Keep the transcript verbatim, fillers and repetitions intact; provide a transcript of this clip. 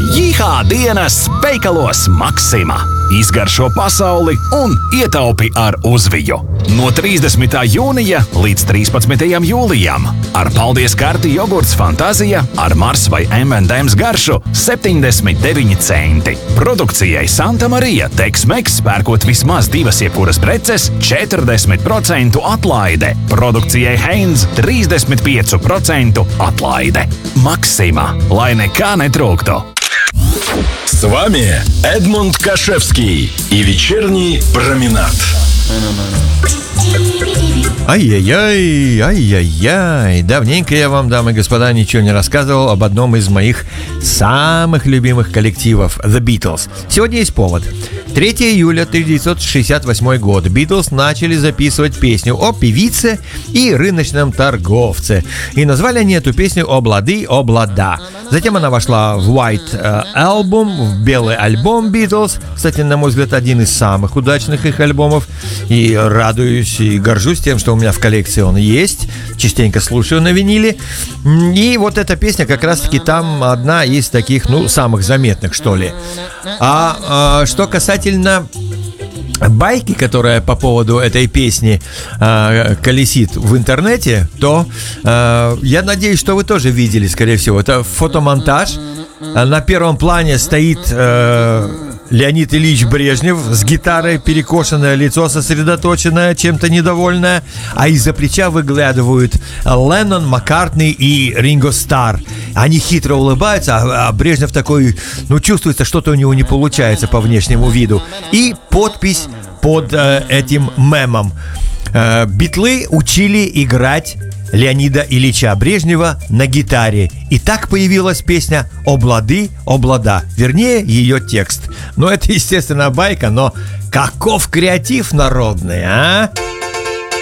Jihā dienas veikalos Maksima. Izgaršo pasauli un ietaupi ar uzviju. No trīsdesmitā jūnija līdz trīspadsmitajam jūlijam. Ar paldies karti jogurts Fantazija ar Mars vai em end em's garšu septiņdesmit deviņi centi. Produkcijai Santa Marija Tex-Mex pērkot vismaz divas jebkuras preces četrdesmit procentu atlaide. Produkcijai Heinz trīsdesmit pieci procenti atlaide. Maksima, lai nekā netrūktu. С вами Эдмунд Кашевский и вечерний променад. Ай-яй-яй, ай-яй-яй. Давненько я вам, дамы и господа, ничего не рассказывал об одном из моих самых любимых коллективов — The Beatles. Сегодня есть повод. третьего июля тысяча девятьсот шестьдесят восьмой год. Битлз начали записывать песню о певице и рыночном торговце. И назвали они эту песню «Облады, облада». Затем она вошла в White Album, в белый альбом Битлз. Кстати, на мой взгляд, один из самых удачных их альбомов. И радуюсь и горжусь тем, что у меня в коллекции он есть. Частенько слушаю на виниле. И вот эта песня как раз-таки там одна из таких, ну, самых заметных, что ли. А, а что касательно байки, которая по поводу этой песни э, колесит в интернете, то э, я надеюсь, что вы тоже видели, скорее всего. Это фотомонтаж. На первом плане стоит э, Леонид Ильич Брежнев с гитарой, перекошенное лицо, сосредоточенное, чем-то недовольное, а из-за плеча выглядывают Леннон, Маккартни и Ринго Стар. Они хитро улыбаются, а, а Брежнев такой, ну, чувствуется, что-то у него не получается по внешнему виду. И подпись под э, этим мемом. Э, Битлы учили играть Леонида Ильича Брежнева на гитаре. И так появилась песня «Облады, облада». Вернее, ее текст. Но это, естественно, байка, но каков креатив народный, а?